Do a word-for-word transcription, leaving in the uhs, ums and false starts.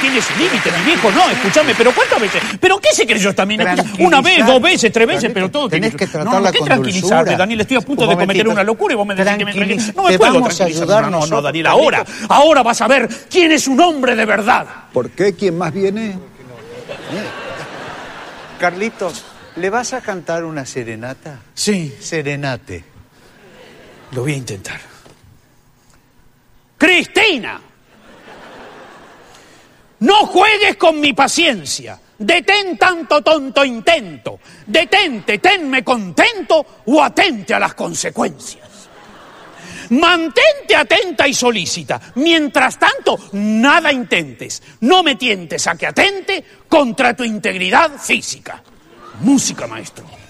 tiene su límite, mi viejo no, escúchame, pero ¿cuántas veces? ¿Pero qué se creyó también? Una vez, dos veces, tres veces, pero todo tenés tiene... que tratarla no, no, ¿qué con tranquilizarte, dulzura? Daniel? Estoy a punto Un de cometer momentito. una locura y vos me decís que me tranquilice. No me Te puedo vamos a tranquilizar. ayudar No, no, no, nosotros, Daniel, Carlitos. ahora, ahora vas a ver quién es un hombre de verdad. ¿Por qué? ¿Quién más viene? Carlitos, ¿le vas a cantar una serenata? Sí, Serenate. lo voy a intentar. Cristina, no juegues con mi paciencia. Detén tanto tonto intento. Detente, tenme contento o atente a las consecuencias. Mantente atenta y solícita. Mientras tanto, nada intentes. No me tientes a que atente contra tu integridad física. Música, maestro.